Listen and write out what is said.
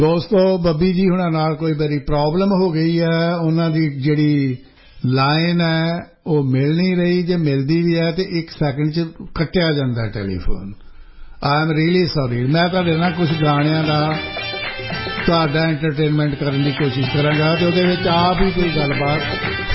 ਦੋਸਤੋ ਬੱਬੀ ਜੀ ਹੁਣਾਂ ਨਾਲ ਕੋਈ ਮੇਰੀ ਪ੍ਰੋਬਲਮ ਹੋ ਗਈ ਹੈ ਉਹਨਾਂ ਦੀ ਜਿਹੜੀ ਲਾਈਨ ਹੈ ਉਹ ਮਿਲ ਨਹੀਂ ਰਹੀ ਜੇ ਮਿਲਦੀ ਵੀ ਹੈ ਤੇ 1 ਸੈਕਿੰਡ 'ਚ ਕੱਟਿਆ ਜਾਂਦਾ telephone I am really sorry ਮੈਂ ਤੁਹਾਡੇ ਨਾਲ ਕੁਝ ਗਾਣਿਆਂ ਦਾ ਤੁਹਾਡਾ ਐਂਟਰਟੇਨਮੈਂਟ ਕਰਨ ਦੀ ਕੋਸ਼ਿਸ਼ ਕਰਾਂਗਾ ਤੇ ਉਹਦੇ ਵਿੱਚ ਆਪ ਹੀ ਕੋਈ ਗੱਲਬਾਤ